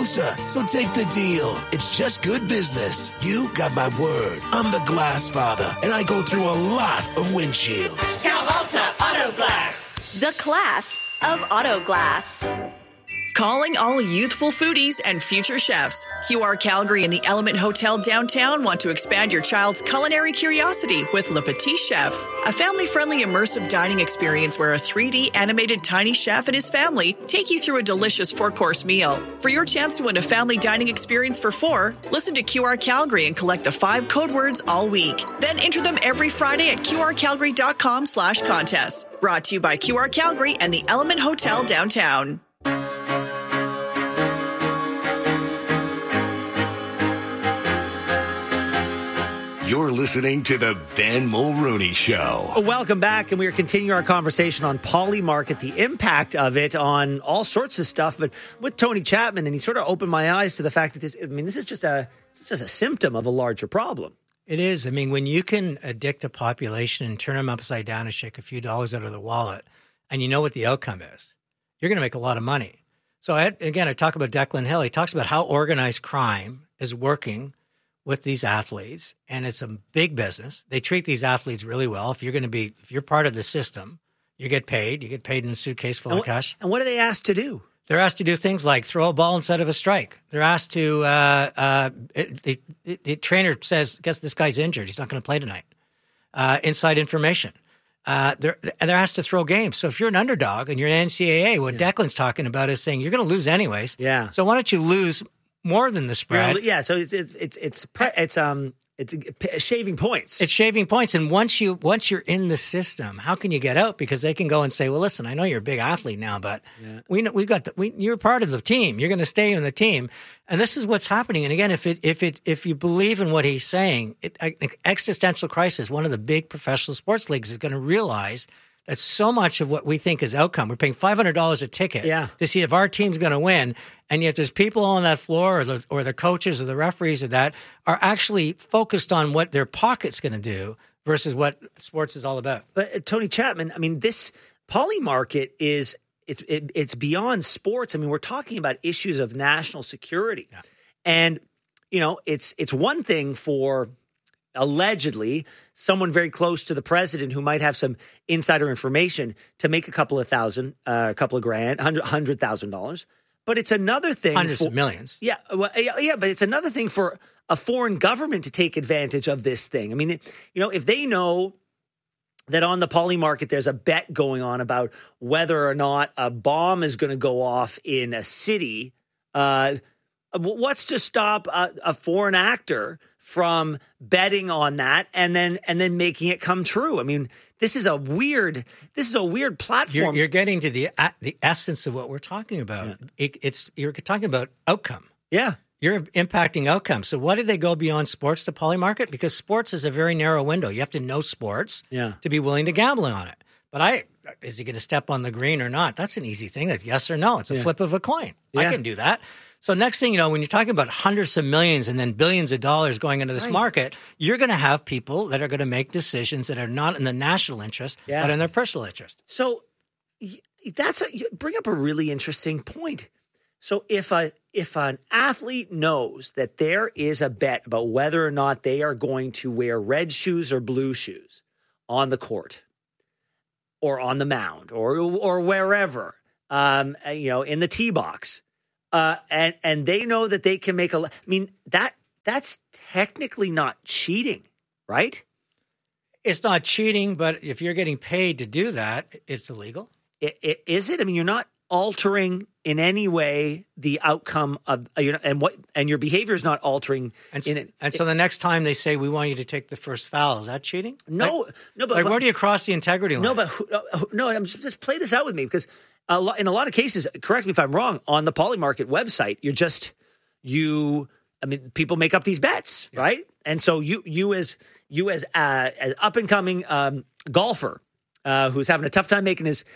closer, so take the deal. It's just good business. You got my word. I'm the glass father, and I go through a lot of windshields. Cal Alta Auto Glass. The class of auto glass. Calling all youthful foodies and future chefs. QR Calgary and the Element Hotel downtown want to expand your child's culinary curiosity with Le Petit Chef, a family-friendly immersive dining experience where a 3D animated tiny chef and his family take you through a delicious 4-course meal. For your chance to win a family dining experience for 4, listen to QR Calgary and collect the 5 code words all week. Then enter them every Friday at qrcalgary.com/contest. Brought to you by QR Calgary and the Element Hotel downtown. You're listening to the Ben Mulrooney Show. Welcome back, and we are continuing our conversation on Polymarket, the impact of it on all sorts of stuff. But with Tony Chapman, and he sort of opened my eyes to the fact that this is just a symptom of a larger problem. It is. I mean, when you can addict a population and turn them upside down and shake a few dollars out of their wallet, and you know what the outcome is, you're going to make a lot of money. So I talk about Declan Hill. He talks about how organized crime is working with these athletes, and it's a big business. They treat these athletes really well. If you're part of the system, you get paid. You get paid in a suitcase full of cash. And what are they asked to do? They're asked to do things like throw a ball instead of a strike. They're asked to, the trainer says, guess this guy's injured. He's not going to play tonight. Inside information. They're asked to throw games. So if you're an underdog and you're an NCAA, what Declan's talking about is saying you're going to lose anyways. Yeah. So why don't you lose more than the spread? Yeah, so it's shaving points. It's shaving points, and once you're in the system, how can you get out? Because they can go and say, "Well, listen, I know you're a big athlete now, but you're part of the team. You're going to stay in the team." And this is what's happening. And again, if you believe in what he's saying, existential crisis. One of the big professional sports leagues is going to realize that so much of what we think is outcome. We're paying $500 a ticket to see if our team's going to win, and yet there's people on that floor or the coaches or the referees or that are actually focused on what their pocket's going to do versus what sports is all about. But Tony Chapman, I mean, this Polymarket is it's beyond sports. I mean, we're talking about issues of national security, and it's one thing for allegedly someone very close to the president who might have some insider information to make a couple of grand, $100,000. But it's another thing. Hundreds of millions. Yeah. Well, yeah. But it's another thing for a foreign government to take advantage of this thing. I mean, if they know that on the Polymarket there's a bet going on about whether or not a bomb is going to go off in a city, what's to stop a foreign actor from betting on that and then making it come true? I mean, this is a weird platform. You're getting to the essence of what we're talking about. Yeah. You're talking about outcome. Yeah. You're impacting outcomes. So why did they go beyond sports to Polymarket? Because sports is a very narrow window. You have to know sports to be willing to gamble on it. But is he going to step on the green or not? That's an easy thing. That's yes or no. It's a flip of a coin. I can do that. So next thing you know, when you're talking about hundreds of millions and then billions of dollars going into this market, you're going to have people that are going to make decisions that are not in the national interest, but in their personal interest. So you bring up a really interesting point. So if an athlete knows that there is a bet about whether or not they are going to wear red shoes or blue shoes on the court or on the mound or wherever, in the tee box, and they know that they can make that's technically not cheating, right? It's not cheating, but if you're getting paid to do that, it's illegal. Is it? I mean, you're not altering in any way the outcome of and your behavior is not altering. And so the next time they say we want you to take the first foul, is that cheating? No, but where do you cross the integrity line? I'm just play this out with me because in a lot of cases, correct me if I'm wrong, on the Polymarket website, people make up these bets, right? And so you as an up and coming golfer who's having a tough time making his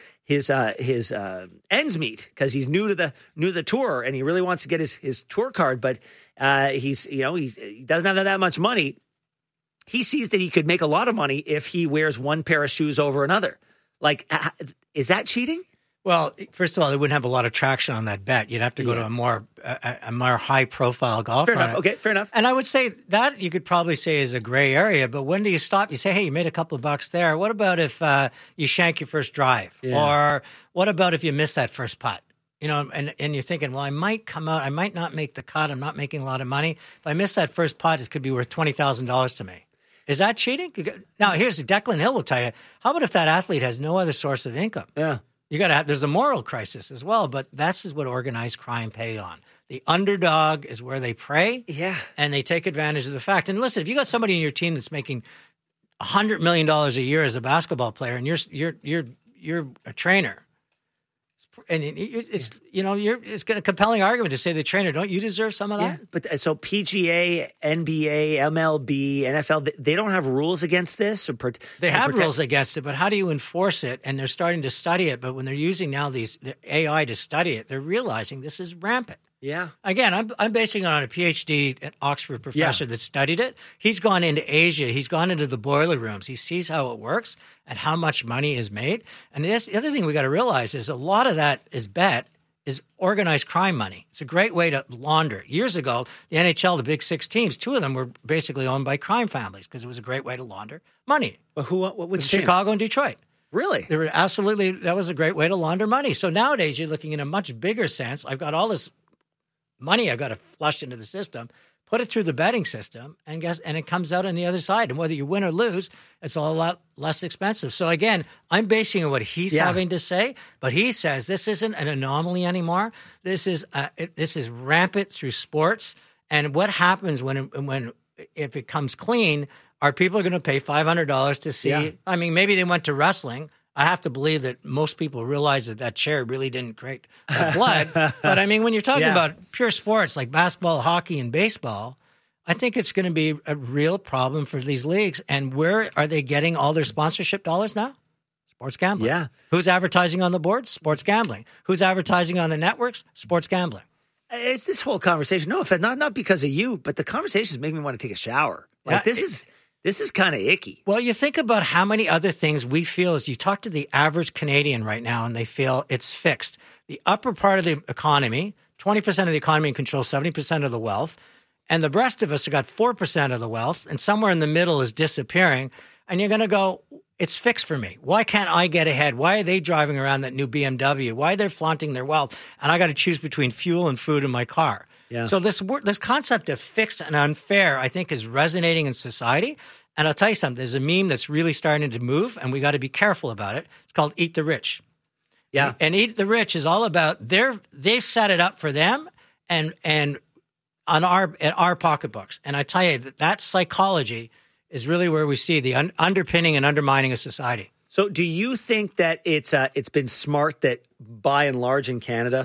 ends meet because he's new to the tour and he really wants to get his tour card, but he doesn't have that much money. He sees that he could make a lot of money if he wears one pair of shoes over another. Like, is that cheating? Well, first of all, they wouldn't have a lot of traction on that bet. You'd have to go to a more high-profile golfer. Fair enough. Okay, fair enough. And I would say that you could probably say is a gray area. But when do you stop? You say, hey, you made a couple of bucks there. What about if you shank your first drive? Yeah. Or what about if you miss that first putt? You know, and you're thinking, well, I might come out. I might not make the cut. I'm not making a lot of money. If I miss that first putt, it could be worth $20,000 to me. Is that cheating? Now, here's Declan Hill will tell you. How about if that athlete has no other source of income? Yeah. There's a moral crisis as well, but this is what organized crime pay on. The underdog is where they prey, and they take advantage of the fact. And listen, if you got somebody in your team that's making $100 million a year as a basketball player, and you're a trainer, and it's a compelling argument to say the trainer, don't you deserve some of that? Yeah, but so PGA, NBA, MLB, NFL, they don't have rules against this? They have rules against it, but how do you enforce it? And they're starting to study it, but when they're using now the AI to study it, they're realizing this is rampant. Yeah. Again, I'm basing it on a PhD at Oxford professor that studied it. He's gone into Asia. He's gone into the boiler rooms. He sees how it works and how much money is made. And the other thing we got to realize is a lot of that is organized crime money. It's a great way to launder. Years ago, the NHL, the big 6 teams, 2 of them were basically owned by crime families because it was a great way to launder money. Well, what Chicago and Detroit. Really? That was a great way to launder money. So nowadays, you're looking in a much bigger sense. I've got all this money I've got to flush into the system, put it through the betting system, and it comes out on the other side. And whether you win or lose, it's a lot less expensive. So again, I'm basing on what he's having to say, but he says this isn't an anomaly anymore. This is rampant through sports. And what happens if it comes clean? Are people going to pay $500 to see? Yeah. I mean, maybe they went to wrestling. I have to believe that most people realize that chair really didn't create blood. But I mean, when you're talking about pure sports like basketball, hockey, and baseball, I think it's going to be a real problem for these leagues. And where are they getting all their sponsorship dollars now? Sports gambling. Yeah. Who's advertising on the boards? Sports gambling. Who's advertising on the networks? Sports gambling. It's this whole conversation. No offense, not because of you, but the conversations make me want to take a shower. Like This is kind of icky. Well, you think about how many other things we feel as you talk to the average Canadian right now, and they feel it's fixed. The upper part of the economy, 20% of the economy controls 70% of the wealth, and the rest of us have got 4% of the wealth, and somewhere in the middle is disappearing. And you're going to go, it's fixed for me. Why can't I get ahead? Why are they driving around that new BMW? Why are they flaunting their wealth? And I got to choose between fuel and food in my car. Yeah. So this concept of fixed and unfair, I think, is resonating in society. And I'll tell you something. There's a meme that's really starting to move, and we got to be careful about it. It's called Eat the Rich. Yeah. And Eat the Rich is all about they've set it up for them and on our pocketbooks. And I tell you that psychology is really where we see the underpinning and undermining of society. So do you think that it's been smart that by and large in Canada,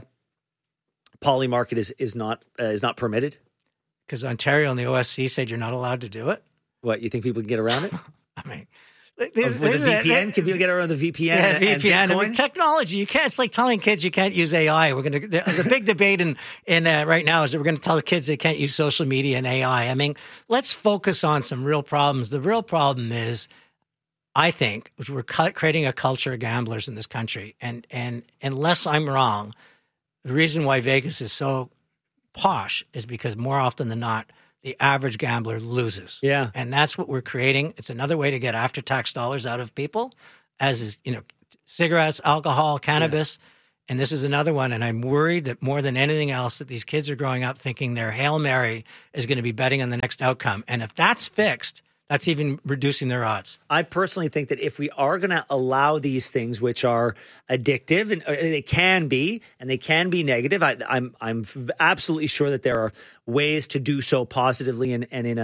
poly market is not permitted? Because Ontario and the OSC said you're not allowed to do it. What, you think people can get around it? I mean, with a VPN, can people get around the VPN? Yeah, VPN. And I mean, technology. You can't. It's like telling kids you can't use AI. The big debate in right now is that we're going to tell the kids they can't use social media and AI. I mean, let's focus on some real problems. The real problem is, I think, we're creating a culture of gamblers in this country, and unless I'm wrong, the reason why Vegas is so posh is because more often than not, the average gambler loses. Yeah. And that's what we're creating. It's another way to get after-tax dollars out of people, as is, cigarettes, alcohol, cannabis. Yeah. And this is another one. And I'm worried that more than anything else, that these kids are growing up thinking their Hail Mary is going to be betting on the next outcome. And if that's fixed, that's even reducing their odds. I personally think that if we are going to allow these things, which are addictive, and they can be negative, I'm absolutely sure that there are ways to do so positively and in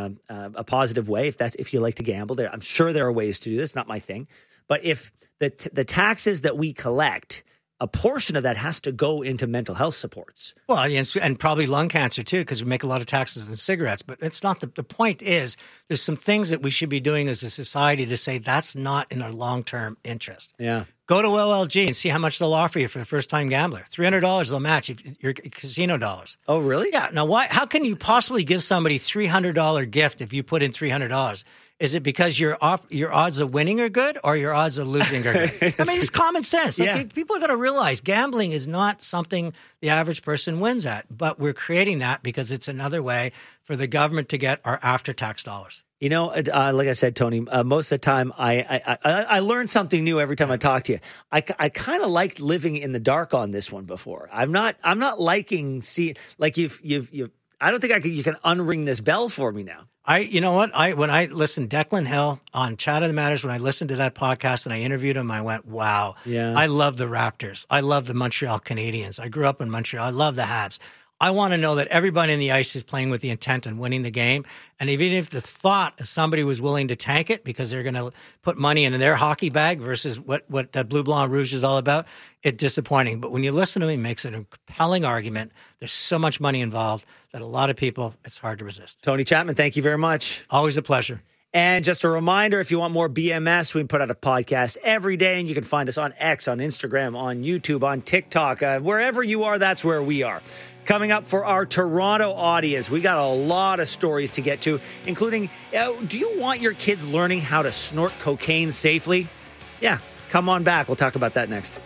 a positive way. If you like to gamble, I'm sure there are ways to do this. Not my thing, but if the taxes that we collect, a portion of that has to go into mental health supports. Well, and probably lung cancer too, because we make a lot of taxes on cigarettes. But it's not the point is there's some things that we should be doing as a society to say that's not in our long-term interest. Yeah. Go to OLG and see how much they'll offer you for a first-time gambler. $300 they'll match your casino dollars. Oh, really? Yeah. Now, why? How can you possibly give somebody $300 gift if you put in $300? Is it because your odds of winning are good or your odds of losing are good? I mean, it's common sense. Like, people are going to realize gambling is not something the average person wins at, but we're creating that because it's another way for the government to get our after-tax dollars. You know, like I said, Tony, most of the time I learn something new every time I talk to you. I kind of liked living in the dark on this one before. I'm not liking like I don't think you can unring this bell for me now. You know what? When I listened Declan Hill on Chat of the Matters, when I listened to that podcast and I interviewed him, I went, wow. Yeah. I love the Raptors. I love the Montreal Canadiens. I grew up in Montreal. I love the Habs. I want to know that everybody in the ice is playing with the intent of winning the game. And even if the thought of somebody was willing to tank it because they're going to put money in their hockey bag versus what that Bleu Blanc Rouge is all about, it's disappointing. But when you listen to him, he makes a compelling argument. There's so much money involved that a lot of people, it's hard to resist. Tony Chapman, thank you very much. Always a pleasure. And just a reminder, if you want more BMS, we put out a podcast every day, and you can find us on X, on Instagram, on YouTube, on TikTok. Wherever you are, that's where we are. Coming up for our Toronto audience, we got a lot of stories to get to, including, do you want your kids learning how to snort cocaine safely? Yeah, come on back. We'll talk about that next.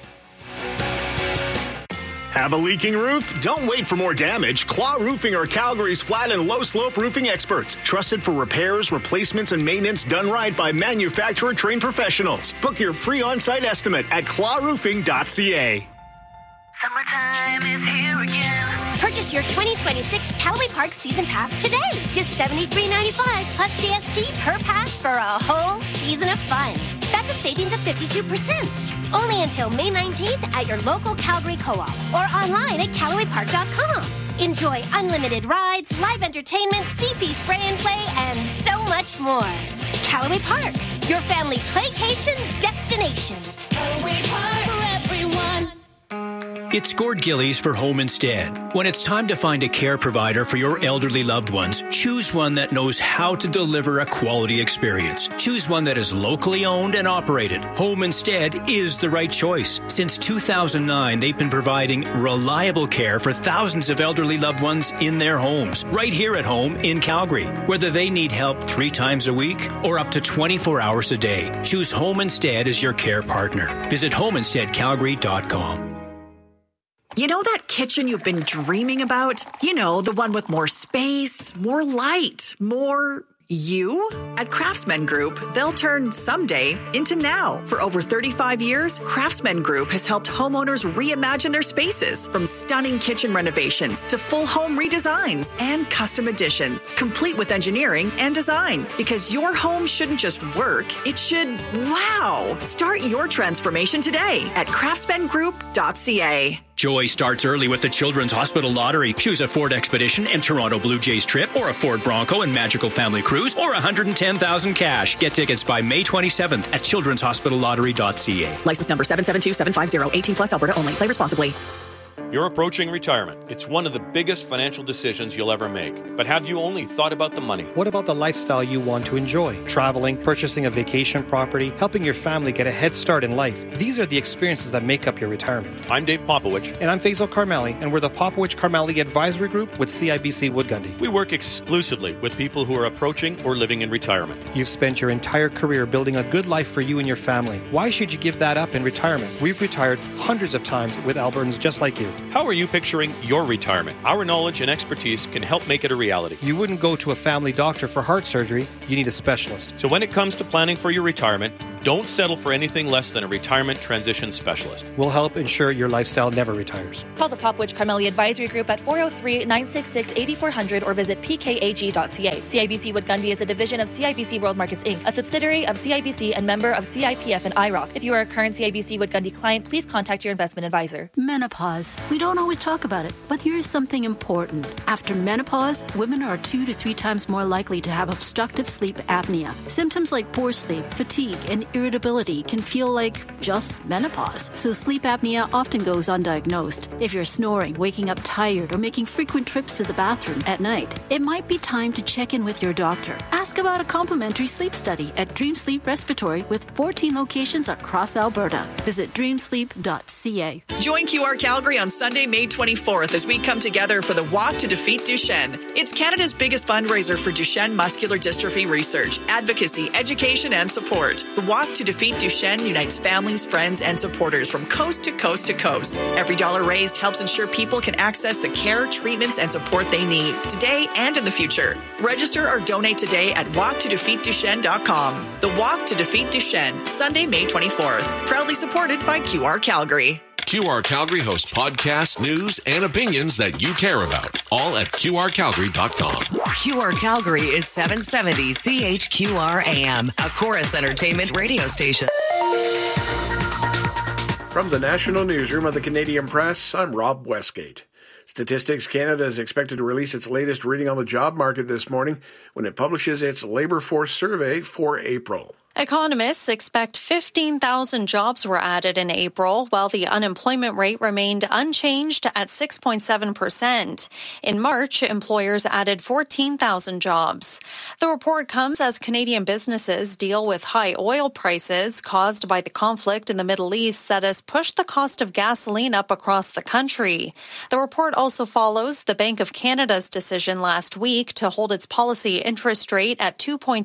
Have a leaking roof? Don't wait for more damage. Claw Roofing are Calgary's flat and low-slope roofing experts. Trusted for repairs, replacements, and maintenance done right by manufacturer-trained professionals. Book your free on-site estimate at clawroofing.ca. Summertime is here again. Purchase your 2026 Callaway Park Season Pass today. Just $73.95 plus GST per pass for a whole season of fun. That's a savings of 52%. Only until May 19th at your local Calgary Co-op or online at CallawayPark.com. Enjoy unlimited rides, live entertainment, CP spray and play, and so much more. Callaway Park, your family playcation destination. Callaway Park for everyone. It's Gord Gillies for Home Instead. When it's time to find a care provider for your elderly loved ones, choose one that knows how to deliver a quality experience. Choose one that is locally owned and operated. Home Instead is the right choice. Since 2009, they've been providing reliable care for thousands of elderly loved ones in their homes, right here at home in Calgary. Whether they need help 3 times a week or up to 24 hours a day, choose Home Instead as your care partner. Visit homeinsteadcalgary.com. You know that kitchen you've been dreaming about? You know, the one with more space, more light, more you? At Craftsman Group, they'll turn someday into now. For over 35 years, Craftsman Group has helped homeowners reimagine their spaces, from stunning kitchen renovations to full home redesigns and custom additions, complete with engineering and design. Because your home shouldn't just work, it should wow. Start your transformation today at craftsmangroup.ca. Joy starts early with the Children's Hospital Lottery. Choose a Ford Expedition and Toronto Blue Jays trip, or a Ford Bronco and Magical Family Cruise, or $110,000 cash. Get tickets by May 27th at childrenshospitallottery.ca. License number 772750, 18 plus, Alberta only. Play responsibly. You're approaching retirement. It's one of the biggest financial decisions you'll ever make. But have you only thought about the money? What about the lifestyle you want to enjoy? Traveling, purchasing a vacation property, helping your family get a head start in life. These are the experiences that make up your retirement. I'm Dave Popowich. And I'm Faisal Karmali, and we're the Popowich Karmali Advisory Group with CIBC Wood Gundy. We work exclusively with people who are approaching or living in retirement. You've spent your entire career building a good life for you and your family. Why should you give that up in retirement? We've retired hundreds of times with Albertans just like you. How are you picturing your retirement? Our knowledge and expertise can help make it a reality. You wouldn't go to a family doctor for heart surgery. You need a specialist. So when it comes to planning for your retirement, don't settle for anything less than a retirement transition specialist. We'll help ensure your lifestyle never retires. Call the Popowich Karmali Advisory Group at 403-966-8400 or visit pkag.ca. CIBC Wood Gundy is a division of CIBC World Markets Inc., a subsidiary of CIBC and member of CIPF and IROC. If you are a current CIBC Wood Gundy client, please contact your investment advisor. Menopause. We don't always talk about it, but here's something important. After menopause, women are 2 to 3 times more likely to have obstructive sleep apnea. Symptoms like poor sleep, fatigue, and irritability can feel like just menopause, so sleep apnea often goes undiagnosed. If you're snoring, waking up tired, or making frequent trips to the bathroom at night, it might be time to check in with your doctor. Ask about a complimentary sleep study at Dream Sleep Respiratory with 14 locations across Alberta. Visit dreamsleep.ca. Join QR Calgary on Sunday, May 24th as we come together for the Walk to Defeat Duchenne. It's Canada's biggest fundraiser for Duchenne muscular dystrophy research, advocacy, education, and support. The Walk to Defeat Duchenne unites families, friends, and supporters from coast to coast to coast. Every dollar raised helps ensure people can access the care, treatments, and support they need today and in the future. Register or donate today at walktodefeatduchenne.com. The Walk to Defeat Duchenne, Sunday, May 24th. Proudly supported by QR Calgary. QR Calgary hosts podcasts, news, and opinions that you care about, all at QRCalgary.com. QR Calgary is 770 CHQR AM, a Chorus Entertainment radio station. From the National Newsroom of the Canadian Press, I'm Rob Westgate. Statistics Canada is expected to release its latest reading on the job market this morning when it publishes its labour force survey for April. Economists expect 15,000 jobs were added in April, while the unemployment rate remained unchanged at 6.7%. In March, employers added 14,000 jobs. The report comes as Canadian businesses deal with high oil prices caused by the conflict in the Middle East that has pushed the cost of gasoline up across the country. The report also follows the Bank of Canada's decision last week to hold its policy interest rate at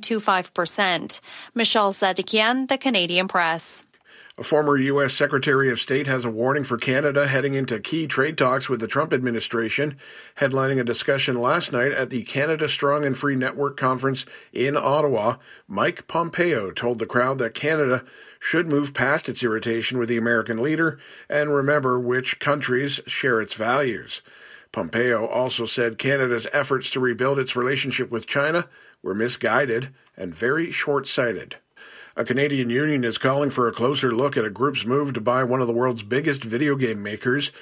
2.25%. Michelle Zedekian, The Canadian Press. A former U.S. Secretary of State has a warning for Canada heading into key trade talks with the Trump administration, headlining a discussion last night at the Canada Strong and Free Network conference in Ottawa. Mike Pompeo told the crowd that Canada should move past its irritation with the American leader and remember which countries share its values. Pompeo also said Canada's efforts to rebuild its relationship with China were misguided and very short-sighted. A Canadian union is calling for a closer look at a group's move to buy one of the world's biggest video game makers.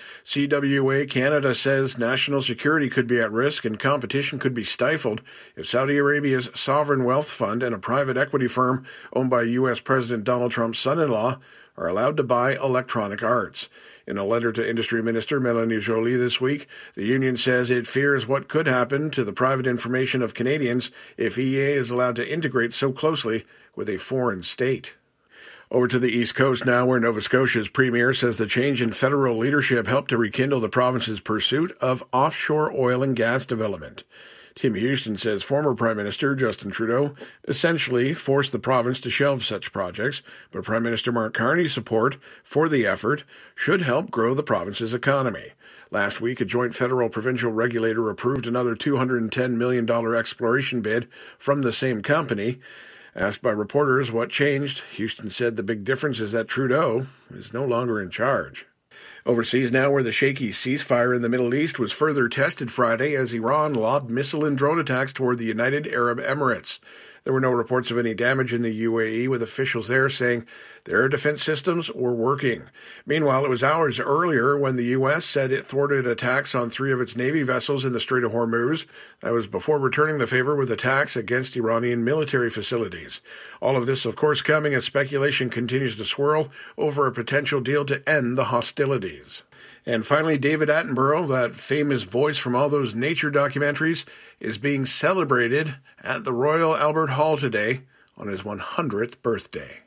CWA Canada says national security could be at risk and competition could be stifled if Saudi Arabia's sovereign wealth fund and a private equity firm owned by U.S. President Donald Trump's son-in-law are allowed to buy Electronic Arts. In a letter to Industry Minister Mélanie Joly this week, the union says it fears what could happen to the private information of Canadians if EA is allowed to integrate so closely with a foreign state. Over to the East Coast now, where Nova Scotia's premier says the change in federal leadership helped to rekindle the province's pursuit of offshore oil and gas development. Tim Houston says former Prime Minister Justin Trudeau essentially forced the province to shelve such projects, but Prime Minister Mark Carney's support for the effort should help grow the province's economy. Last week, a joint federal-provincial regulator approved another $210 million exploration bid from the same company. Asked by reporters what changed, Houston said the big difference is that Trudeau is no longer in charge. Overseas now, where the shaky ceasefire in the Middle East was further tested Friday as Iran lobbed missile and drone attacks toward the United Arab Emirates. There were no reports of any damage in the UAE, with officials there saying their defense systems were working. Meanwhile, it was hours earlier when the U.S. said it thwarted attacks on 3 of its Navy vessels in the Strait of Hormuz. That was before returning the favor with attacks against Iranian military facilities. All of this, of course, coming as speculation continues to swirl over a potential deal to end the hostilities. And finally, David Attenborough, that famous voice from all those nature documentaries, is being celebrated at the Royal Albert Hall today on his 100th birthday.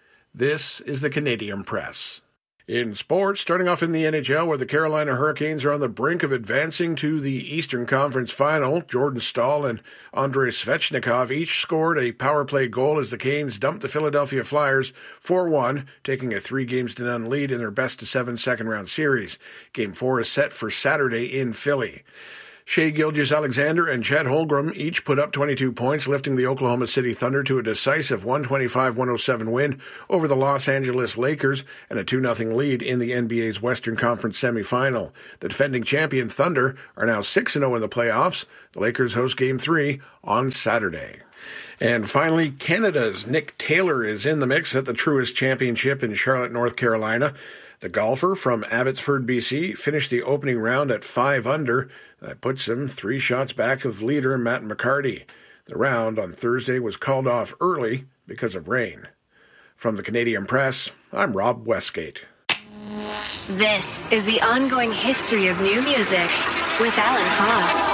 This is the Canadian Press. In sports, starting off in the NHL, where the Carolina Hurricanes are on the brink of advancing to the Eastern Conference Final, Jordan Staal and Andrei Svechnikov each scored a power play goal as the Canes dumped the Philadelphia Flyers 4-1, taking a 3-0 lead in their best-of-7 second-round series. Game 4 is set for Saturday in Philly. Shai Gilgeous-Alexander and Chet Holmgren each put up 22 points, lifting the Oklahoma City Thunder to a decisive 125-107 win over the Los Angeles Lakers and a 2-0 lead in the NBA's Western Conference semifinal. The defending champion Thunder are now 6-0 in the playoffs. The Lakers host Game 3 on Saturday. And finally, Canada's Nick Taylor is in the mix at the Truist Championship in Charlotte, North Carolina. The golfer from Abbotsford, BC, finished the opening round at 5 under. That puts him 3 shots back of leader Matt McCarty. The round on Thursday was called off early because of rain. From the Canadian Press, I'm Rob Westgate. This is the ongoing history of new music with Alan Cross.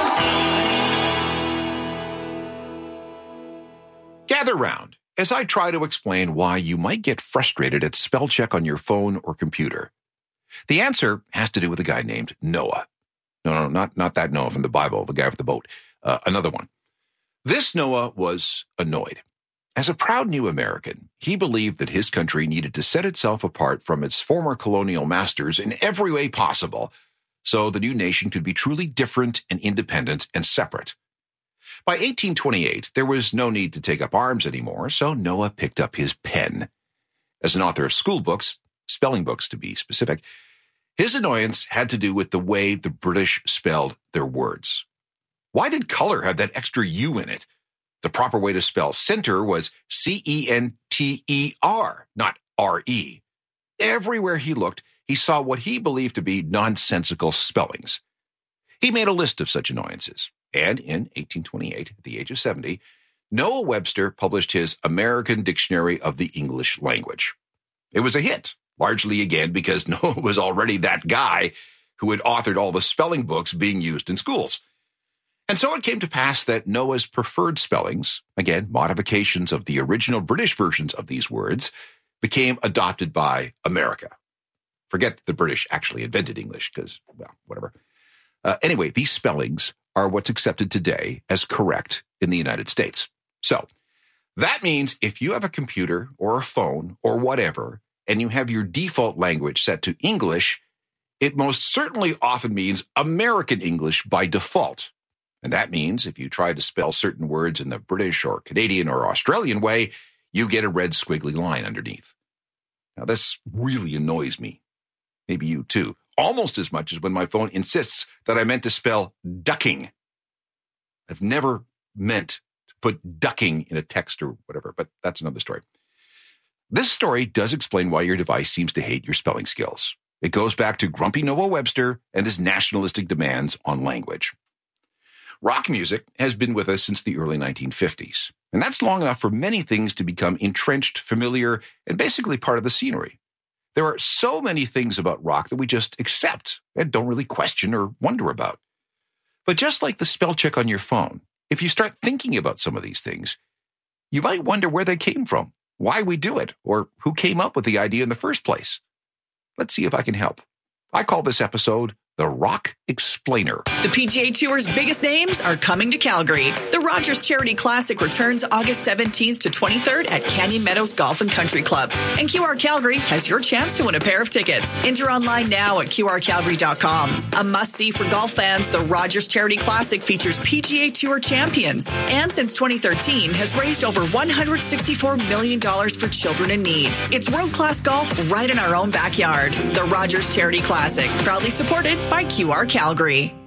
Gather round as I try to explain why you might get frustrated at spell check on your phone or computer. The answer has to do with a guy named Noah. No, not that Noah from the Bible, the guy with the boat. Another one. This Noah was annoyed. As a proud new American, he believed that his country needed to set itself apart from its former colonial masters in every way possible, so the new nation could be truly different and independent and separate. By 1828, there was no need to take up arms anymore, so Noah picked up his pen. As an author of school books, spelling books to be specific, his annoyance had to do with the way the British spelled their words. Why did color have that extra U in it? The proper way to spell center was C-E-N-T-E-R, not R-E. Everywhere he looked, he saw what he believed to be nonsensical spellings. He made a list of such annoyances, and in 1828, at the age of 70, Noah Webster published his American Dictionary of the English Language. It was a hit, largely again because Noah was already that guy who had authored all the spelling books being used in schools. And so it came to pass that Noah's preferred spellings, again, modifications of the original British versions of these words, became adopted by America. Forget that the British actually invented English, because, well, whatever. Anyway, these spellings are what's accepted today as correct in the United States. So that means if you have a computer or a phone or whatever, and you have your default language set to English, it most certainly often means American English by default. And that means if you try to spell certain words in the British or Canadian or Australian way, you get a red squiggly line underneath. Now, this really annoys me. Maybe you too. Almost as much as when my phone insists that I meant to spell ducking. I've never meant to put ducking in a text or whatever, but that's another story. This story does explain why your device seems to hate your spelling skills. It goes back to grumpy Noah Webster and his nationalistic demands on language. Rock music has been with us since the early 1950s, and that's long enough for many things to become entrenched, familiar, and basically part of the scenery. There are so many things about rock that we just accept and don't really question or wonder about. But just like the spell check on your phone, if you start thinking about some of these things, you might wonder where they came from, why we do it, or who came up with the idea in the first place. Let's see if I can help. I call this episode The Rock Explainer. The PGA Tour's biggest names are coming to Calgary. The Rogers Charity Classic returns August 17th to 23rd at Canyon Meadows Golf and Country Club. And QR Calgary has your chance to win a pair of tickets. Enter online now at qrcalgary.com. A must-see for golf fans, the Rogers Charity Classic features PGA Tour champions. And since 2013, has raised over $164 million for children in need. It's world-class golf right in our own backyard. The Rogers Charity Classic, proudly supported by QR Calgary.